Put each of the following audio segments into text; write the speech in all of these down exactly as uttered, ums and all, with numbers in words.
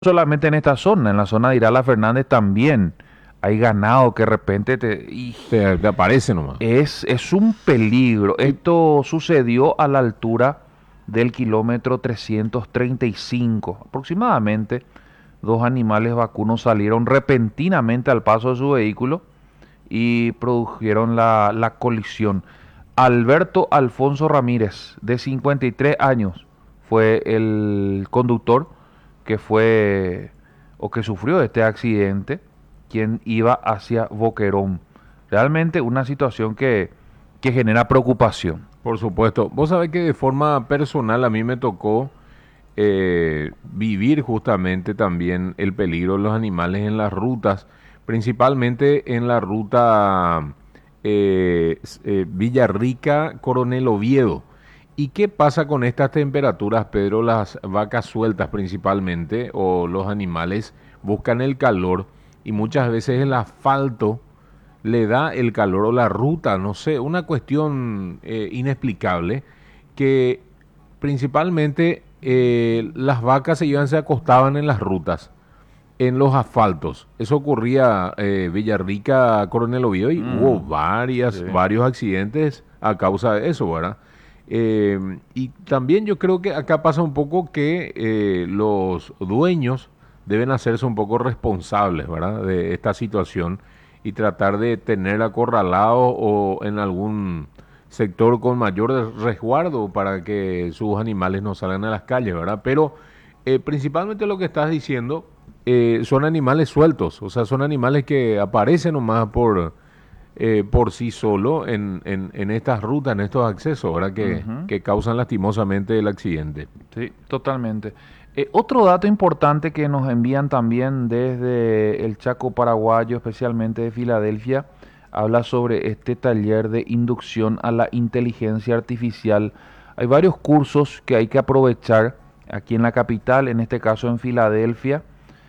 solamente en esta zona, en la zona de Irala Fernández también hay ganado que de repente te, y Te, te aparece nomás. es, es un peligro. Y, Esto sucedió a la altura del kilómetro trescientos treinta y cinco. Aproximadamente, dos animales vacunos salieron repentinamente al paso de su vehículo y produjeron la, la colisión. Alberto Alfonso Ramírez, de cincuenta y tres años, fue el conductor que fue o que sufrió este accidente, quien iba hacia Boquerón. Realmente una situación que, que genera preocupación. por supuesto, vos sabés que de forma personal a mí me tocó eh, vivir justamente también el peligro de los animales en las rutas, principalmente en la ruta eh, s- eh, Villarrica, Coronel Oviedo. ¿Y qué pasa con estas temperaturas, Pedro? Las vacas sueltas principalmente o los animales buscan el calor y muchas veces el asfalto le da el calor o la ruta, no sé, una cuestión eh, inexplicable que principalmente eh, las vacas se iban, se acostaban en las rutas, en los asfaltos. Eso ocurría eh, Villarrica, Coronel Oviedo y hubo Mm, varias, sí. varios accidentes a causa de eso, ¿verdad? Eh, y también yo creo que acá pasa un poco que eh, los dueños deben hacerse un poco responsables, ¿verdad? De esta situación y tratar de tener acorralado o en algún sector con mayor resguardo para que sus animales no salgan a las calles, ¿verdad? Pero eh, principalmente lo que estás diciendo eh, son animales sueltos, o sea, son animales que aparecen nomás por, eh, por sí solo en, en, en estas rutas, en estos accesos, ¿verdad? Que, Ujú. que causan lastimosamente el accidente. Sí, totalmente. Eh, otro dato importante que nos envían también desde el Chaco paraguayo, especialmente de Filadelfia, habla sobre este taller de inducción a la inteligencia artificial. Hay varios cursos que hay que aprovechar aquí en la capital, en este caso en Filadelfia.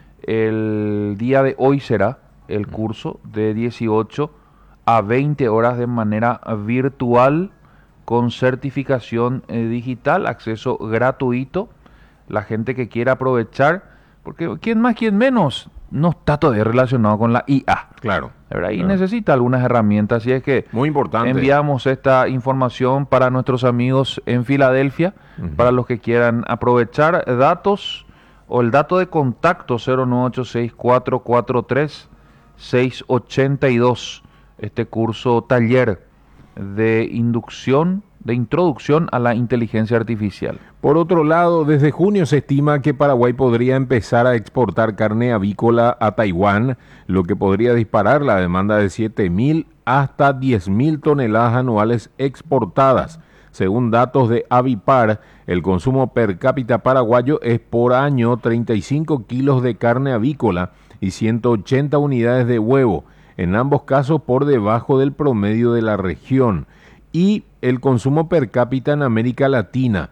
El día de hoy será el curso de dieciocho a veinte horas de manera virtual con certificación eh, digital, acceso gratuito. La gente que quiera aprovechar, porque quién más, quién menos, no está todavía relacionado con la I A. Claro, ¿Verdad? Y claro. necesita algunas herramientas, así es que Muy importante. enviamos esta información para nuestros amigos en Filadelfia, Ujú. para los que quieran aprovechar datos o el dato de contacto cero nueve ocho seis cuatro cuatro tres seis ocho dos, este curso taller de inducción, de introducción a la inteligencia artificial. Por otro lado, desde junio se estima que Paraguay podría empezar a exportar carne avícola a Taiwán, lo que podría disparar la demanda de siete mil hasta diez mil toneladas anuales exportadas. Según datos de Avipar, el consumo per cápita paraguayo es por año treinta y cinco kilos de carne avícola y ciento ochenta unidades de huevo, en ambos casos por debajo del promedio de la región. Y el consumo per cápita en América Latina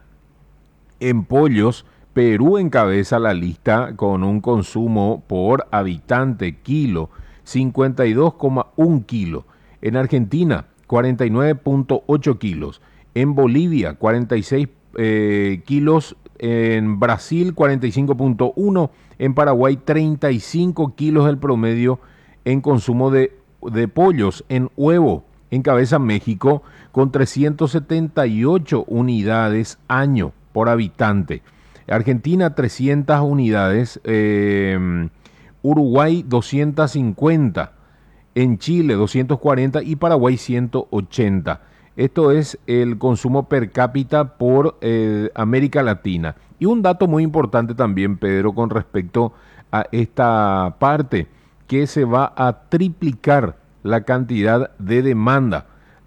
en pollos, Perú encabeza la lista con un consumo por habitante kilo cincuenta y dos coma uno kilo. En Argentina, cuarenta y nueve punto ocho kilos. En Bolivia, cuarenta y seis eh, kilos. En Brasil, cuarenta y cinco punto uno. En Paraguay, treinta y cinco kilos el promedio en consumo de, de pollos. En huevo, encabeza México con trescientas setenta y ocho unidades año por habitante. Argentina trescientas unidades, eh, Uruguay doscientas cincuenta, en Chile doscientos cuarenta y Paraguay ciento ochenta. Esto es el consumo per cápita por eh, América Latina. Y un dato muy importante también, Pedro, con respecto a esta parte, que se va a triplicar la cantidad de demanda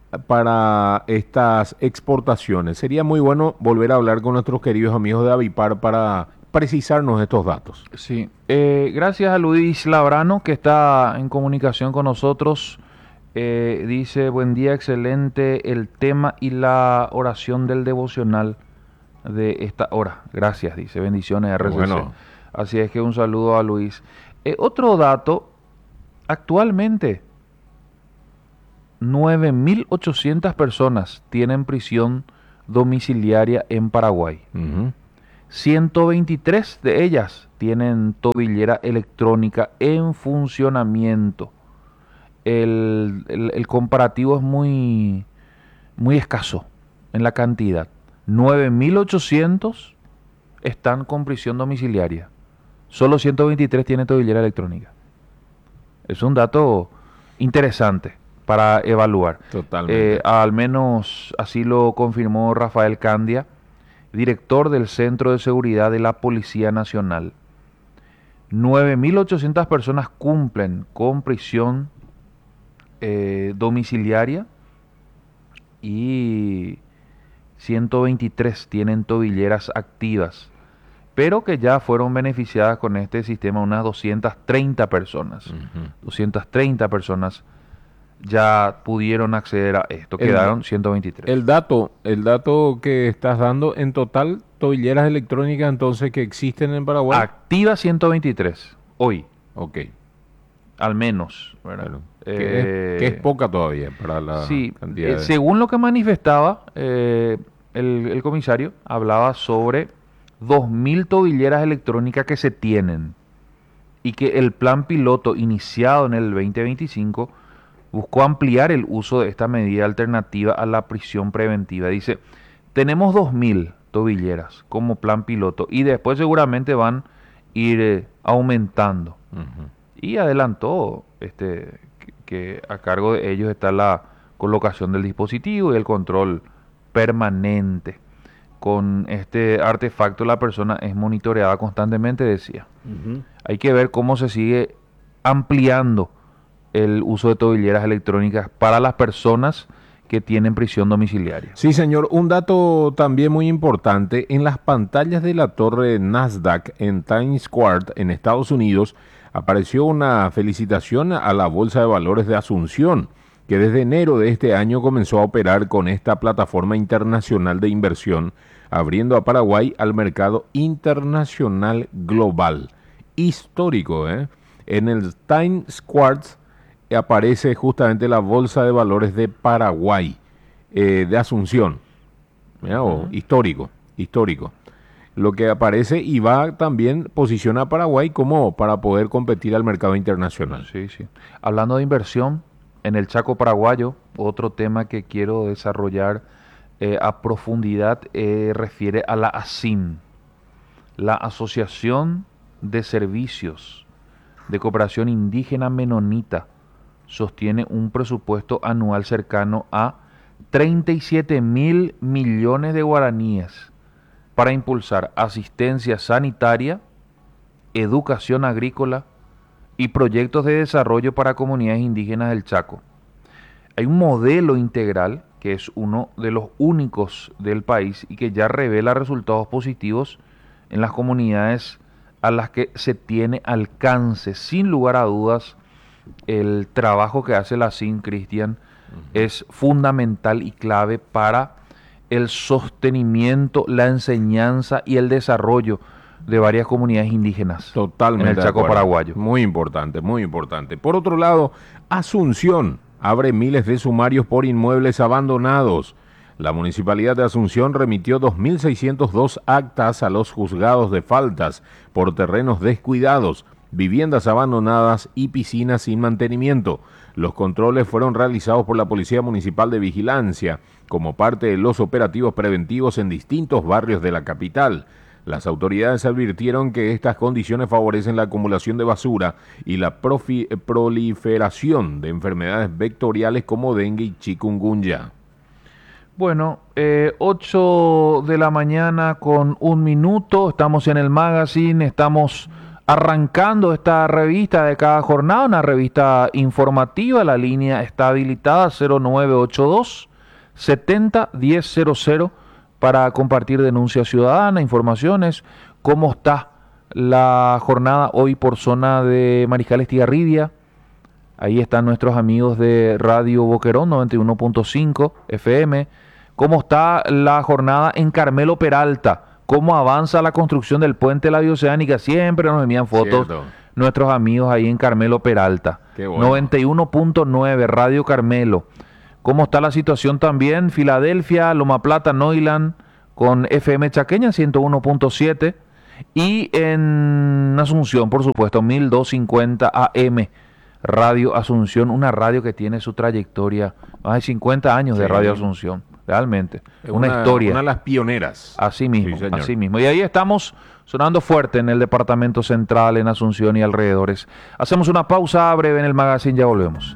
para estas exportaciones. Sería muy bueno volver a hablar con nuestros queridos amigos de Avipar para precisarnos estos datos. Sí, eh, gracias a Luis Labrano que está en comunicación con nosotros. Eh, dice, buen día, excelente el tema y la oración del devocional de esta hora. Gracias, dice, bendiciones Qué R C C. bueno. Así es que un saludo a Luis. Eh, otro dato, actualmente nueve mil ochocientas personas tienen prisión domiciliaria en Paraguay. Ujú. ciento veintitrés de ellas tienen tobillera electrónica en funcionamiento. El, el- el comparativo es muy, muy escaso en la cantidad. nueve mil ochocientos están con prisión domiciliaria. Solo ciento veintitrés tienen tobillera electrónica. Es un dato interesante para evaluar. Totalmente. Eh, al menos así lo confirmó Rafael Candia, director del Centro de Seguridad de la Policía Nacional. nueve mil ochocientas personas cumplen con prisión eh, domiciliaria y ciento veintitrés tienen tobilleras activas, pero que ya fueron beneficiadas con este sistema unas doscientas treinta personas. Ujú. doscientas treinta personas ya pudieron acceder a esto, El, quedaron ciento veintitrés. el dato, el dato que estás dando, en total, tobilleras electrónicas entonces que existen en Paraguay. Activa ciento veintitrés, hoy, Ok, al menos, ¿verdad? claro. Eh, que, es, que es poca todavía para la sí, cantidad eh, de... según lo que manifestaba eh, el, el comisario, hablaba sobre dos mil tobilleras electrónicas que se tienen y que el plan piloto iniciado en el veinte veinticinco buscó ampliar el uso de esta medida alternativa a la prisión preventiva. Dice, tenemos dos mil tobilleras como plan piloto y después seguramente van a ir eh, aumentando. Ujú. Y adelantó este, que, que a cargo de ellos está la colocación del dispositivo y el control permanente. Con este artefacto la persona es monitoreada constantemente, decía. Ujú. Hay que ver cómo se sigue ampliando el uso de tobilleras electrónicas para las personas que tienen prisión domiciliaria. Sí, señor. Un dato también muy importante, en las pantallas de la torre Nasdaq en Times Square, en Estados Unidos, apareció una felicitación a la Bolsa de Valores de Asunción, que desde enero de este año comenzó a operar con esta plataforma internacional de inversión, abriendo a Paraguay al mercado internacional global. Histórico, ¿eh? En el Times Square aparece justamente la Bolsa de Valores de Paraguay, eh, de Asunción. Mirá, o Ujú. histórico, histórico. Lo que aparece y va también posiciona a Paraguay como para poder competir al mercado internacional. Sí, sí. Hablando de inversión, en el Chaco paraguayo, otro tema que quiero desarrollar eh, a profundidad eh, refiere a la ASIM, la Asociación de Servicios de Cooperación Indígena Menonita. Sostiene un presupuesto anual cercano a treinta y siete mil millones de guaraníes para impulsar asistencia sanitaria, educación agrícola y proyectos de desarrollo para comunidades indígenas del Chaco. Hay un modelo integral que es uno de los únicos del país y que ya revela resultados positivos en las comunidades a las que se tiene alcance. Sin lugar a dudas, el trabajo que hace la S I N, Cristian, es fundamental y clave para el sostenimiento, la enseñanza y el desarrollo de varias comunidades indígenas Totalmente en el de Chaco acuerdo. paraguayo. Muy importante, muy importante. Por otro lado, Asunción abre miles de sumarios por inmuebles abandonados. La Municipalidad de Asunción remitió dos mil seiscientos dos actas a los juzgados de faltas por terrenos descuidados, viviendas abandonadas y piscinas sin mantenimiento. Los controles fueron realizados por la Policía Municipal de Vigilancia como parte de los operativos preventivos en distintos barrios de la capital. Las autoridades advirtieron que estas condiciones favorecen la acumulación de basura y la profi- proliferación de enfermedades vectoriales como dengue y chikungunya. Bueno, eh, ocho de la mañana con un minuto, estamos en el magazine, estamos arrancando esta revista de cada jornada, una revista informativa. La línea está habilitada cero nueve ocho dos setenta diez cero cero para compartir denuncias ciudadanas, informaciones, cómo está la jornada hoy por zona de Mariscal Estigarribia. Ahí están nuestros amigos de Radio Boquerón noventa y uno punto cinco F M. ¿Cómo está la jornada en Carmelo Peralta? ¿Cómo avanza la construcción del puente de la Bioceánica? Siempre nos envían fotos Cierto. nuestros amigos ahí en Carmelo Peralta. Qué bueno. noventa y uno punto nueve Radio Carmelo. ¿Cómo está la situación también? Filadelfia, Loma Plata, Neuland, con F M Chaqueña ciento uno punto siete y en Asunción, por supuesto, mil doscientos cincuenta A M. Radio Asunción, una radio que tiene su trayectoria, más de cincuenta años de Sí. Radio Asunción, realmente, Es una, historia. Una de las pioneras. Así mismo, Sí, señor. así mismo. Y ahí estamos sonando fuerte en el departamento central, en Asunción y alrededores. Hacemos una pausa breve en el magazine, ya volvemos.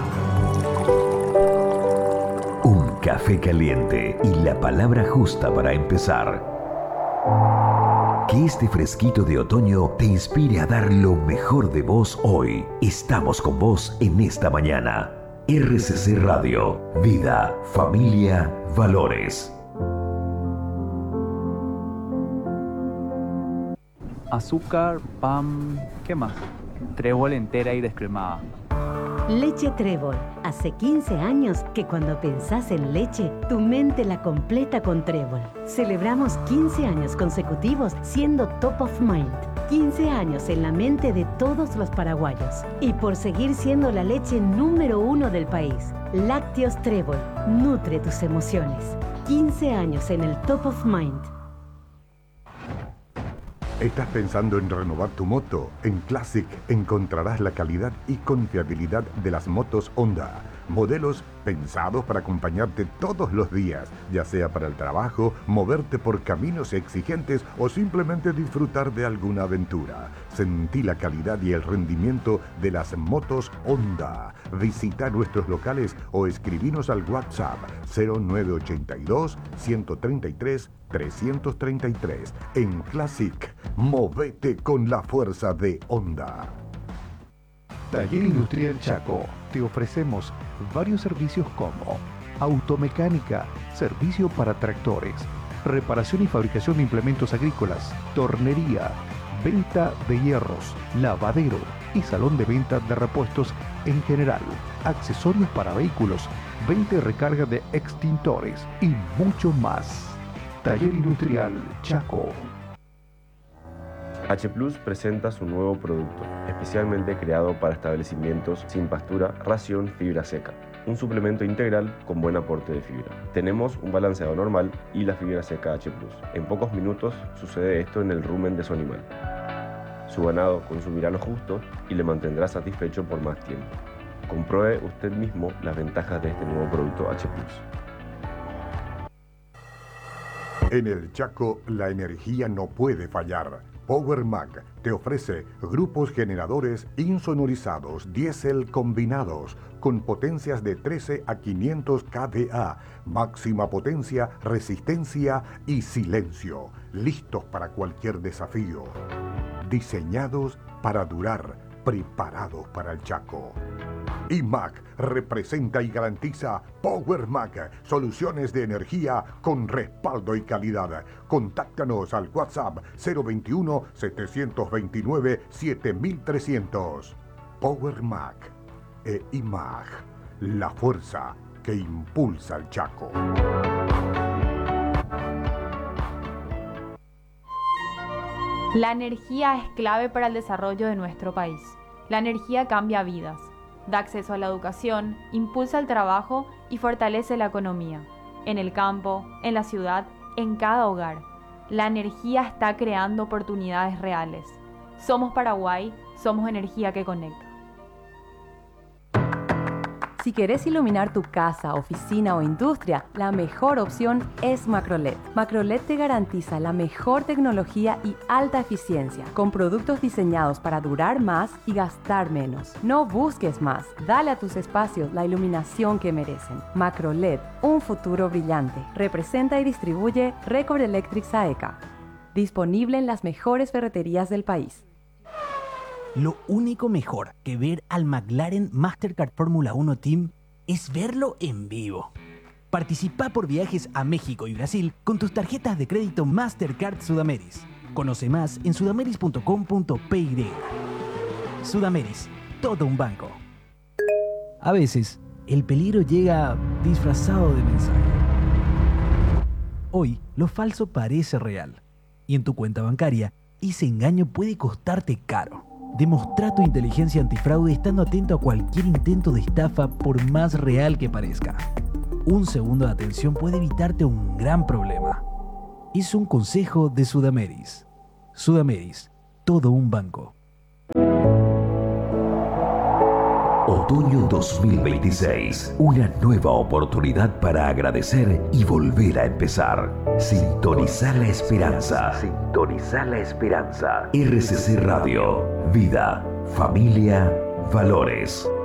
Un café caliente y la palabra justa para empezar. Que este fresquito de otoño te inspire a dar lo mejor de vos hoy. Estamos con vos en esta mañana. R C C Radio. Vida, familia, valores. Azúcar, pan, ¿qué más? Trébol entera y descremada. Leche Trébol. Hace quince años que cuando pensás en leche, tu mente la completa con Trébol. Celebramos quince años consecutivos siendo top of mind. quince años en la mente de todos los paraguayos. Y por seguir siendo la leche número uno del país. Lácteos Trébol. Nutre tus emociones. quince años en el top of mind. ¿Estás pensando en renovar tu moto? En Classic encontrarás la calidad y confiabilidad de las motos Honda. Modelos pensados para acompañarte todos los días, ya sea para el trabajo, moverte por caminos exigentes o simplemente disfrutar de alguna aventura. Sentí la calidad y el rendimiento de las motos Honda. Visita nuestros locales o escribinos al WhatsApp cero nueve ocho dos, uno tres tres, tres tres tres. En Classic, movete con la fuerza de Honda. Taller Industrial Chaco. Te ofrecemos varios servicios como automecánica, servicio para tractores, reparación y fabricación de implementos agrícolas, tornería, venta de hierros, lavadero y salón de venta de repuestos en general, accesorios para vehículos, venta y recarga de extintores y mucho más. Taller Industrial Chaco. H Plus presenta su nuevo producto, especialmente creado para establecimientos sin pastura, ración fibra seca. Un suplemento integral con buen aporte de fibra. Tenemos un balanceado normal y la fibra seca H Plus. En pocos minutos sucede esto en el rumen de su animal. Su ganado consumirá lo justo y le mantendrá satisfecho por más tiempo. Compruebe usted mismo las ventajas de este nuevo producto H Plus. En el Chaco, la energía no puede fallar. Power Mac te ofrece grupos generadores insonorizados diésel combinados con potencias de trece a quinientos kVA, máxima potencia, resistencia y silencio, listos para cualquier desafío. Diseñados para durar, preparados para el Chaco. I M A C representa y garantiza Power Mac, soluciones de energía con respaldo y calidad. Contáctanos al WhatsApp cero veintiuno, setecientos veintinueve, siete mil trescientos. Power Mac e I M A C, la fuerza que impulsa el Chaco. La energía es clave para el desarrollo de nuestro país. La energía cambia vidas, da acceso a la educación, impulsa el trabajo y fortalece la economía. En el campo, en la ciudad, en cada hogar. La energía está creando oportunidades reales. Somos Paraguay, somos energía que conecta. Si querés iluminar tu casa, oficina o industria, la mejor opción es Macroled. Macroled te garantiza la mejor tecnología y alta eficiencia, con productos diseñados para durar más y gastar menos. No busques más, dale a tus espacios la iluminación que merecen. Macroled, un futuro brillante. Representa y distribuye Record Electric Saeca. Disponible en las mejores ferreterías del país. Lo único mejor que ver al McLaren Mastercard Fórmula uno Team es verlo en vivo. Participa por viajes a México y Brasil con tus tarjetas de crédito Mastercard Sudameris. Conoce más en sudameris punto com punto pe y. Sudameris, todo un banco. A veces, el peligro llega disfrazado de mensaje. Hoy, lo falso parece real. Y en tu cuenta bancaria, ese engaño puede costarte caro. Demostra tu inteligencia antifraude estando atento a cualquier intento de estafa por más real que parezca. Un segundo de atención puede evitarte un gran problema. es un consejo de Sudameris. Sudameris, todo un banco. Otoño dos mil veintiséis, una nueva oportunidad para agradecer y volver a empezar. Sintonizar la esperanza. Sintonizar la esperanza. R C C Radio. Vida, familia, valores.